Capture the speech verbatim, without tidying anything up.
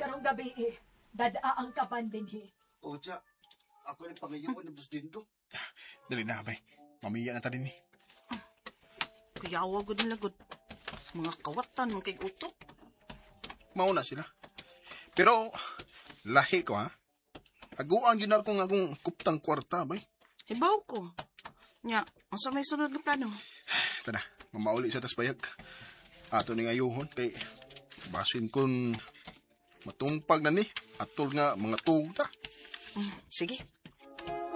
karong gabi eh. Dadaa ang kaban din eh. O, tiya. Ako yung pangayawan ng bus din to. Dali na, bay. Mamiya na ta din eh. Kayawa gud nila gud. Mga kawatan, mga kay utok. Mauna sila. Pero, lahi ko ha. Aguan yun ako ng akong kuptang kwarta, bay. Hibaw ko. Nya, asa may sunod na plano? Tada, mamauli sa tasbayag. Ato ni ngayuhon, kay basin kon matumpag na ni. Atol nga mga tuta. Mm, sige.